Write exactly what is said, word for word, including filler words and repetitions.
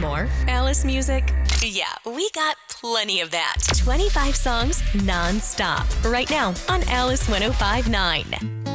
more Alice music? Yeah, we got plenty of that. twenty-five songs non-stop right now on Alice one oh five point nine.